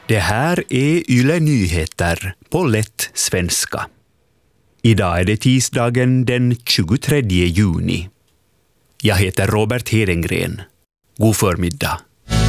Det här är Yle Nyheter på lätt svenska. Idag är det tisdagen den 23 juni. Jag heter Robert Hedengren. God förmiddag.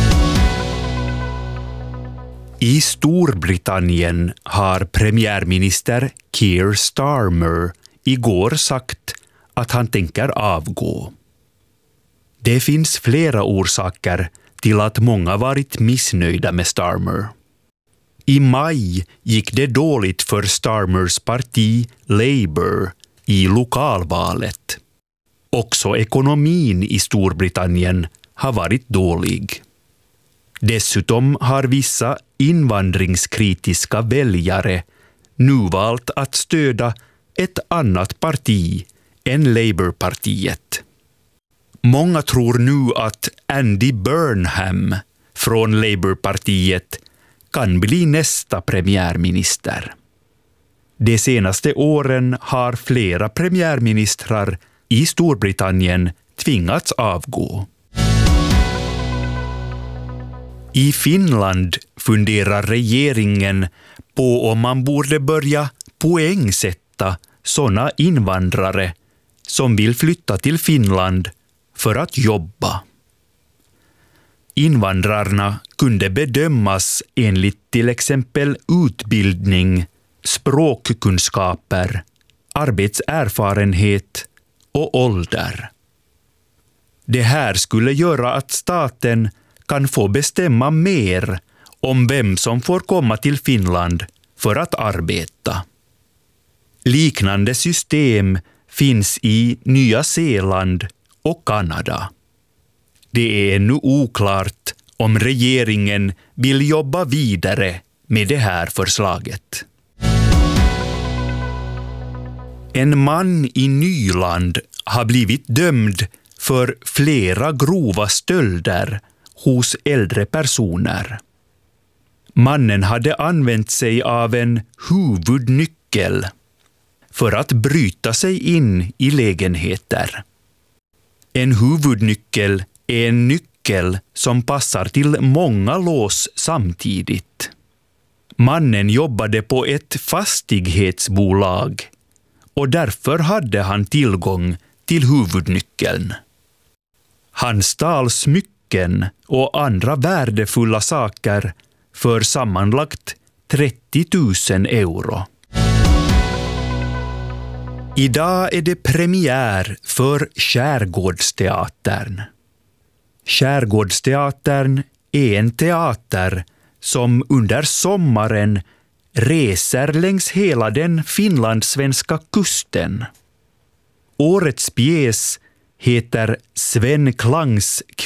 I Storbritannien har premiärminister Keir Starmer igår sagt att han tänker avgå. Det finns flera orsaker till att många varit missnöjda med Starmer. I maj gick det dåligt för Starmers parti Labour i lokalvalet. Också ekonomin i Storbritannien har varit dålig. Dessutom har vissa invandringskritiska väljare nu valt att stödja ett annat parti än Labourpartiet. Många tror nu att Andy Burnham från Labourpartiet kan bli nästa premiärminister. De senaste åren har flera premiärministrar i Storbritannien tvingats avgå. I Finland funderar regeringen på om man borde börja poängsätta sådana invandrare som vill flytta till Finland för att jobba. Invandrarna kunde bedömas enligt till exempel utbildning, språkkunskaper, arbetserfarenhet och ålder. Det här skulle göra att staten kan få bestämma mer om vem som får komma till Finland för att arbeta. Liknande system finns i Nya Zeeland och Kanada. Det är ännu oklart om regeringen vill jobba vidare med det här förslaget. En man i Nyland har blivit dömd för flera grova stölder hos äldre personer. Mannen hade använt sig av en huvudnyckel för att bryta sig in i lägenheter. En huvudnyckel är en nyckel som passar till många lås samtidigt. Mannen jobbade på ett fastighetsbolag och därför hade han tillgång till huvudnyckeln. Han stal smycken och andra värdefulla saker för sammanlagt 30 000 euro. Idag är det premiär för Skärgårdsteatern. Skärgårdsteatern är en teater som under sommaren reser längs hela den finlandssvenska kusten. Årets pjäs heter Sven Klangs